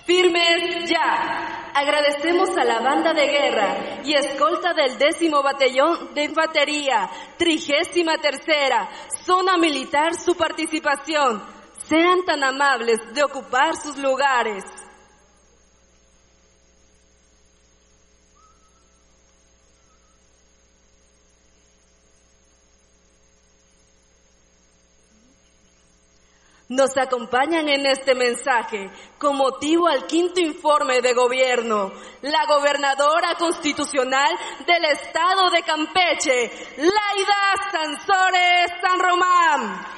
Firmes ya. Agradecemos a la banda de guerra y escolta del 10º Batallón de Infantería, 33ª Zona Militar su participación. Sean tan amables de ocupar sus lugares. Nos acompañan en este mensaje, con motivo al 5º informe de gobierno, la gobernadora constitucional del estado de Campeche, Laida Sansores San Román.